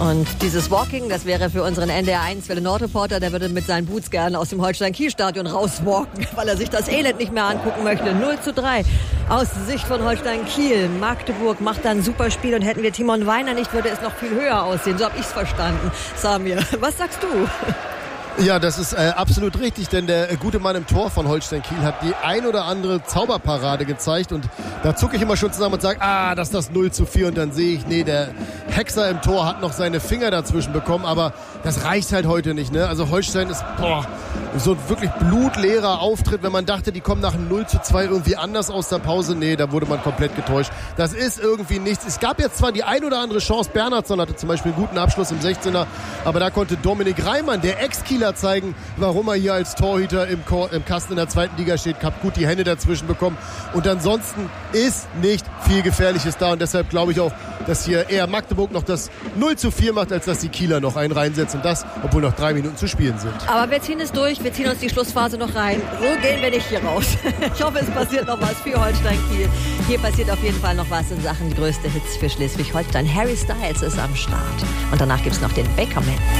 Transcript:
Und dieses Walking, das wäre für unseren NDR1 Welle Nord-Reporter, der würde mit seinen Boots gerne aus dem Holstein-Kiel-Stadion rauswalken, weil er sich das Elend nicht mehr angucken möchte. 0:3 aus Sicht von Holstein-Kiel. Magdeburg macht da ein super Spiel und hätten wir Timon Weiner nicht, würde es noch viel höher aussehen. So habe ich es verstanden. Samir, was sagst du? Ja, das ist absolut richtig, denn der gute Mann im Tor von Holstein-Kiel hat die ein oder andere Zauberparade gezeigt und da zucke ich immer schon zusammen und sage, das ist das 0:4 und dann sehe ich, nee, der Hexer im Tor hat noch seine Finger dazwischen bekommen, aber das reicht halt heute nicht, ne? Also Holstein ist, so ein wirklich blutleerer Auftritt, wenn man dachte, die kommen nach einem 0:2 irgendwie anders aus der Pause, nee, da wurde man komplett getäuscht. Das ist irgendwie nichts. Es gab jetzt zwar die ein oder andere Chance, Bernhardsson hatte zum Beispiel einen guten Abschluss im 16er, aber da konnte Dominik Reimann, der Ex-Kieler, zeigen, warum er hier als Torhüter im Kasten in der zweiten Liga steht. Hat gut die Hände dazwischen bekommen. Und ansonsten ist nicht viel Gefährliches da. Und deshalb glaube ich auch, dass hier eher Magdeburg noch das 0:4 macht, als dass die Kieler noch einen reinsetzen. Und das, obwohl noch 3 Minuten zu spielen sind. Aber wir ziehen es durch. Wir ziehen uns die Schlussphase noch rein. So gehen wir nicht hier raus. Ich hoffe, es passiert noch was für Holstein-Kiel. Hier passiert auf jeden Fall noch was in Sachen die größte Hits für Schleswig-Holstein. Harry Styles ist am Start. Und danach gibt es noch den Bakerman.